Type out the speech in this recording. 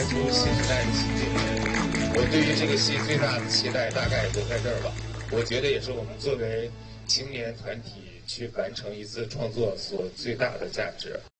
出新时代的新纪元，我对于这个戏最大的期待大概都在这儿吧。我觉得也是我们作为青年团体去完成一次创作所最大的价值。